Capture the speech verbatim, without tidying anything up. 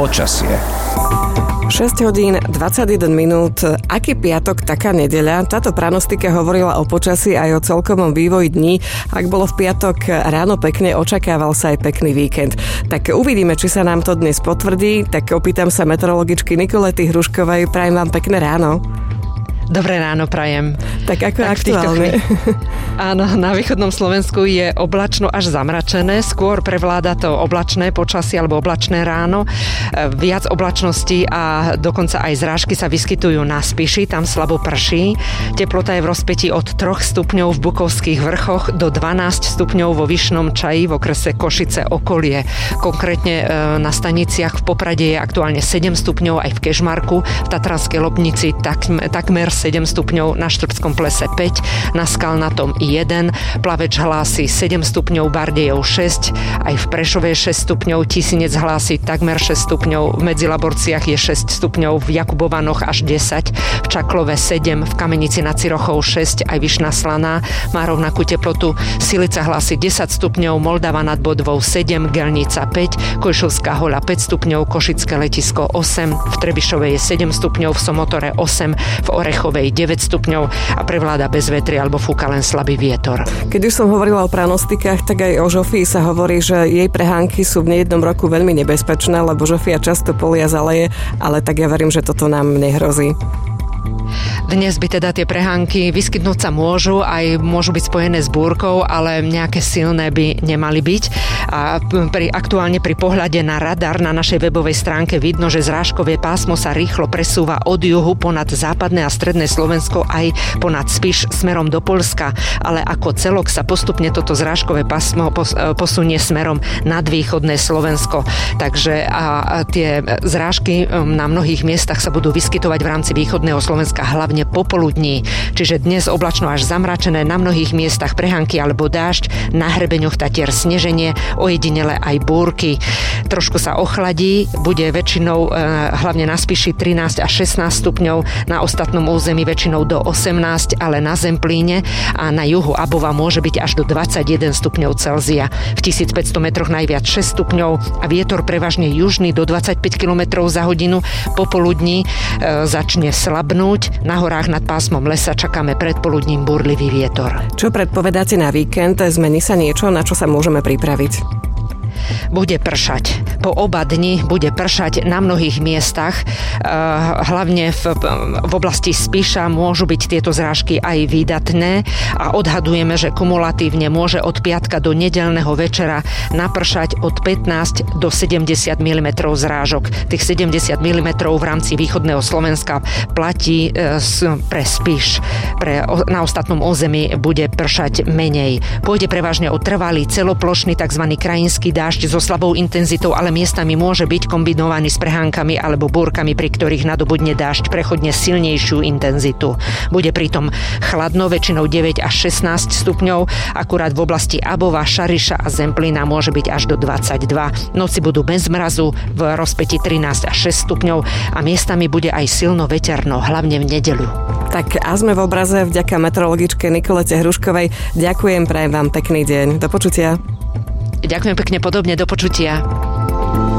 Počasie. šesť hodín dvadsaťjeden minút. Aký piatok, taká nedeľa. Táto pranostika hovorila o počasí aj o celkovom vývoji dní. Ak bolo v piatok ráno pekne, očakával sa aj pekný víkend. Tak uvidíme, či sa nám to dnes potvrdí. Tak opýtam sa meteorologičky Nikolety Hruškovej. Prajem vám pekné ráno. Dobré ráno prajem. Tak ako tak aktuálne? Áno, na východnom Slovensku je oblačno až zamračené. Skôr prevláda to oblačné počasie alebo oblačné ráno. Viac oblačností a dokonca aj zrážky sa vyskytujú na Spiši, tam slabo prší. Teplota je v rozpätí od troch stupňov v Bukovských vrchoch do dvanásť stupňov vo Vyšnom Čaji v okrese Košice okolie. Konkrétne na staniciach v Poprade je aktuálne sedem stupňov, aj v Kežmarku, v Tatranskej Lomnici takmer sedem stupňov, na Štrbskom plese päť, na Skalnatom jeden, Plaveč hlási sedem stupňov, Bardejov šesť, aj v Prešove je šesť stupňov, Tisinec hlási takmer šesť stupňov, v Medzilaborciach je šesť stupňov, v Jakubovanoch až desať, v Čaklove sedem, v Kamenici nad Cirochou šesť, aj Vyšná Slaná má rovnakú teplotu, Silica hlási desať stupňov, Moldava nad Bodvou sedem, Gelnica päť, Košovská Hoľa päť stupňov, Košické letisko osem, v Trebišove je sedem stupňov, v Somotore osem, v Orechovej deväť stupňov a prevláda bezvetrie alebo fúka len slabý vietor. Keď už som hovorila o pranostikách, tak aj o Žofii sa hovorí, že jej prehánky sú v nejednom roku veľmi nebezpečné, lebo Žofia často polia zaleje, ale tak ja verím, že toto nám nehrozí. Dnes by teda tie prehánky vyskytnúť sa môžu, aj môžu byť spojené s búrkou, ale nejaké silné by nemali byť. A pri, aktuálne pri pohľade na radar na našej webovej stránke vidno, že zrážkové pásmo sa rýchlo presúva od juhu ponad západné a stredné Slovensko aj ponad Spiš smerom do Poľska, ale ako celok sa postupne toto zrážkové pásmo posunie smerom nad východné Slovensko. Takže a, a tie zrážky na mnohých miestach sa budú vyskytovať v rámci východného Slovenska hlavne popoludní. Čiže dnes oblačno až zamračené, na mnohých miestach prehánky alebo dážď, na hrebeňoch Tatier sneženie, ojedinele aj búrky. Trošku sa ochladí, bude väčšinou e, hlavne na Spiši trinásť až šestnásť stupňov, na ostatnom území väčšinou do osemnásť, ale na Zemplíne a na juhu Abova môže byť až do dvadsaťjeden stupňov Celzia. V tisícpäťsto metroch najviac šesť stupňov a vietor prevažne južný do dvadsaťpäť kilometrov za hodinu. Popoludní e, začne slabnúť. Na horách nad pásmom lesa čakáme predpoludním búrlivý vietor. Čo predpovedáte na víkend? Zmení sa niečo, na čo sa môžeme pripraviť? Bude pršať. Po oba dni bude pršať na mnohých miestach. Hlavne v, v oblasti Spiša môžu byť tieto zrážky aj výdatné a odhadujeme, že kumulatívne môže od piatka do nedeľného večera napršať od pätnásť do sedemdesiat milimetrov zrážok. Tých sedemdesiat milimetrov v rámci východného Slovenska platí pre Spiš. Pre, na ostatnom území bude pršať menej. Pôjde prevažne o trvalý celoplošný tzv. Krajinský dážď so slabou intenzitou, ale miestami môže byť kombinovaný s prehánkami alebo búrkami, pri ktorých nadobudne dážď prechodne silnejšiu intenzitu. Bude pritom chladno, väčšinou deväť až šestnásť stupňov, akurát v oblasti Abova, Šariša a Zemplína môže byť až do dvadsaťdva. Noci budú bez mrazu, v rozpätí trinásť až šesť stupňov a miestami bude aj silno veterno, hlavne v nedeľu. Tak a sme v obraze vďaka meteorologičke Nikolete Hruškovej. Ďakujem, prajem vám pekný deň. Do počutia. Ďakujem pekne, podobne, do počutia.